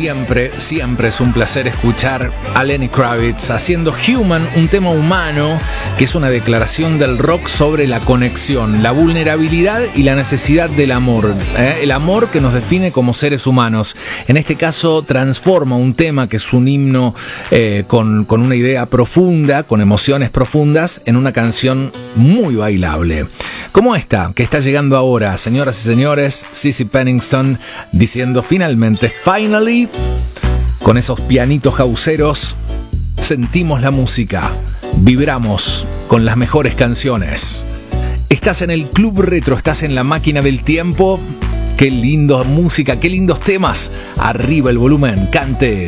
siempre es un placer escuchar a Lenny Kravitz haciendo Human, un tema humano que es una declaración del rock sobre la conexión, la vulnerabilidad y la necesidad del amor. El amor que nos define como seres humanos. En este caso transforma un tema que es un himno con una idea profunda, con emociones profundas, en una canción muy bailable. Como esta, que está llegando ahora, señoras y señores, Sissy Pennington diciendo finalmente, finally, con esos pianitos houseeros, sentimos la música, vibramos con las mejores canciones. Estás en el Club Retro, estás en la máquina del tiempo. Qué linda música, qué lindos temas. Arriba el volumen, cante.